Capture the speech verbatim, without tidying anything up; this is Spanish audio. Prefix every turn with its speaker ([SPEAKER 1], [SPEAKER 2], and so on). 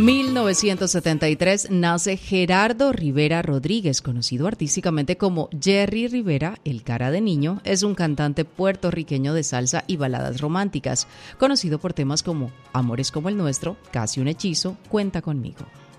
[SPEAKER 1] mil novecientos setenta y tres nace Gerardo Rivera Rodríguez, conocido artísticamente como Jerry Rivera, el cara de niño. Es un cantante puertorriqueño de salsa y baladas románticas, conocido por temas como Amores como el nuestro, Casi un hechizo, Cuenta conmigo.